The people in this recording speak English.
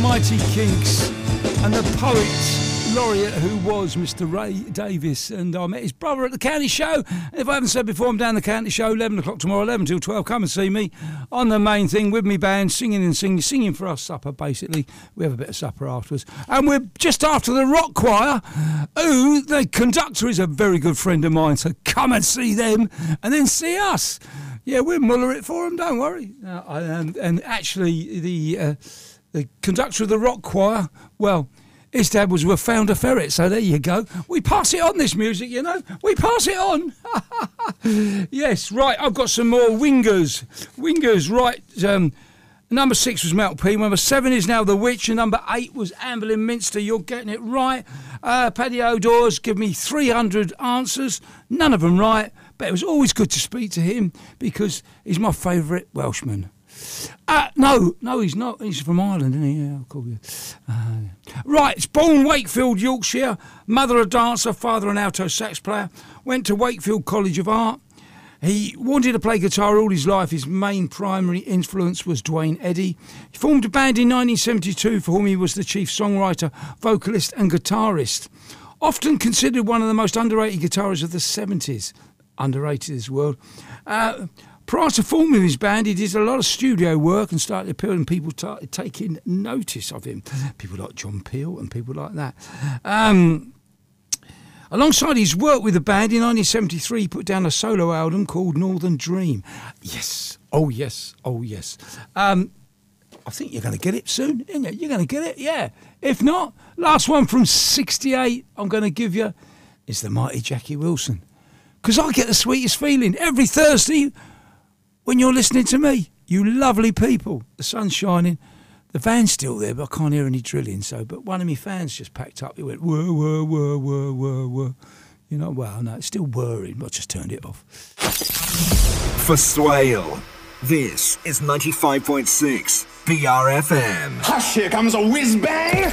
mighty Kinks and the poet laureate who was Mr. Ray Davis, and I met his brother at the county show. And if I haven't said before, I'm down the county show 11 o'clock tomorrow, 11 till 12. Come and see me on the main thing with me band, singing for our supper basically. We have a bit of supper afterwards, and we're just after the rock choir, who the conductor is a very good friend of mine, so come and see them and then see us. Yeah, we'll muller it for them, don't worry. And actually the conductor of the rock choir, well, his dad was a founder ferret, so there you go. We pass it on, this music, you know. We pass it on. Yes, right, I've got some more wingers. Wingers, right. Number 6 was Mel P. Number 7 is now The Witch. And number 8 was Amberlin Minster. You're getting it right. Paddy O'Dawes give me 300 answers. None of them right. But it was always good to speak to him because he's my favourite Welshman. No, he's not. He's from Ireland, isn't he? Yeah, I'll call you. Right, it's born Wakefield, Yorkshire. Mother a dancer, father an alto sax player. Went to Wakefield College of Art. He wanted to play guitar all his life. His main primary influence was Dwayne Eddy. He formed a band in 1972 for whom he was the chief songwriter, vocalist and guitarist. Often considered one of the most underrated guitarists of the 70s. Underrated as well. Prior to forming his band, he did a lot of studio work and started appearing. People started taking notice of him. People like John Peel and people like that. Alongside his work with the band, in 1973, he put down a solo album called Northern Dream. Yes. Oh, yes. Oh, yes. I think you're going to get it soon, isn't it? You're going to get it, yeah. If not, last one from 68 I'm going to give you is the mighty Jackie Wilson. Because I get the sweetest feeling every Thursday when you're listening to me, you lovely people. The sun's shining. The van's still there, but I can't hear any drilling. But one of my fans just packed up. He went, whir, whir, whir, whir, whir, whir. You know, well, no, it's still whirring, but I just turned it off. For Swale, this is 95.6 BRFM. Hush, here comes a whiz bang.